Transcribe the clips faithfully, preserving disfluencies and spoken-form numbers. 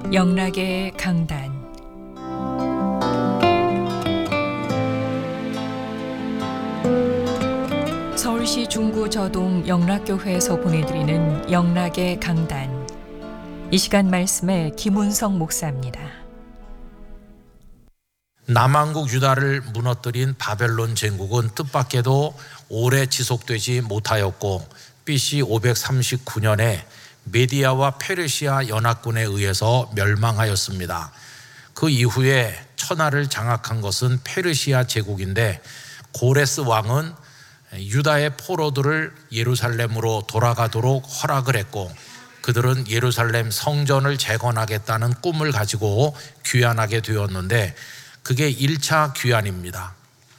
영락의 강단. 서울시 중구저동 영락교회에서 보내드리는 영락의 강단. 이 시간 말씀에 김운성 목사입니다. 남왕국 유다를 무너뜨린 바벨론 제국은 뜻밖에도 오래 지속되지 못하였고 비씨 오백삼십구 년에 메디아와 페르시아 연합군에 의해서 멸망하였습니다. 그 이후에 천하를 장악한 것은 페르시아 제국인데 고레스 왕은 유다의 포로들을 예루살렘으로 돌아가도록 허락을 했고 그들은 예루살렘 성전을 재건하겠다는 꿈을 가지고 귀환하게 되었는데 그게 일 차 귀환입니다.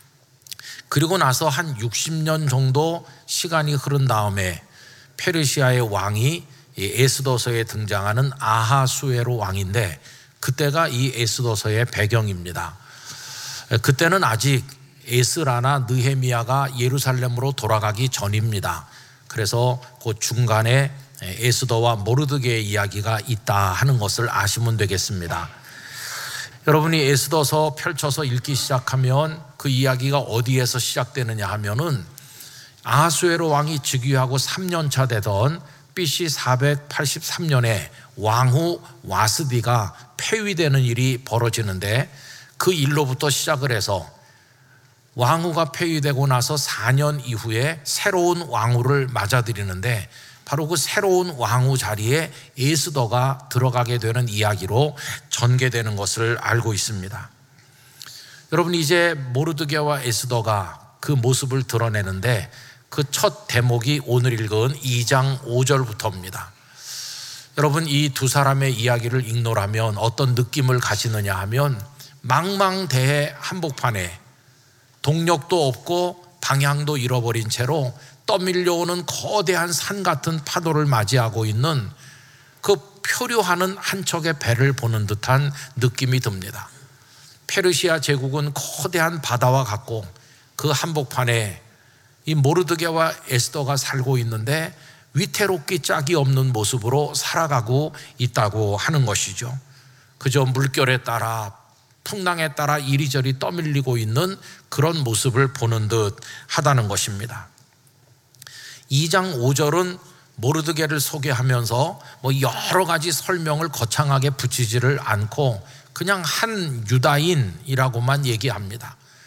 그리고 나서 한 육십 년 정도 시간이 흐른 다음에 페르시아의 왕이 에스더서에 등장하는 아하수에로 왕인데 그때가 이 에스더서의 배경입니다. 그때는 아직 에스라나 느헤미야가 예루살렘으로 돌아가기 전입니다. 그래서 그 중간에 에스더와 모르드게의 이야기가 있다 하는 것을 아시면 되겠습니다. 여러분이 에스더서 펼쳐서 읽기 시작하면 그 이야기가 어디에서 시작되느냐 하면은 아하수에로 왕이 즉위하고 삼 년 차 되던 비씨 사백팔십삼 년에 왕후 와스디가 폐위되는 일이 벌어지는데 그 일로부터 시작을 해서 왕후가 폐위되고 나서 사 년 이후에 새로운 왕후를 맞아들이는데 바로 그 새로운 왕후 자리에 에스더가 들어가게 되는 이야기로 전개되는 것을 알고 있습니다. 여러분, 이제 모르드게와 에스더가 그 모습을 드러내는데 그 첫 대목이 오늘 읽은 이 장 오 절부터입니다. 여러분, 이 두 사람의 이야기를 읽노라면 어떤 느낌을 가지느냐 하면 망망대해 한복판에 동력도 없고 방향도 잃어버린 채로 떠밀려오는 거대한 산 같은 파도를 맞이하고 있는 그 표류하는 한 척의 배를 보는 듯한 느낌이 듭니다. 페르시아 제국은 거대한 바다와 같고 그 한복판에 이 모르드게와 에스더가 살고 있는데 위태롭기 짝이 없는 모습으로 살아가고 있다고 하는 것이죠. 그저 물결에 따라 풍랑에 따라 이리저리 떠밀리고 있는 그런 모습을 보는 듯 하다는 것입니다. 이 장 오 절은 모르드게를 소개하면서 뭐 여러 가지 설명을 거창하게 붙이지를 않고 그냥 한 유다인이라고만 얘기합니다.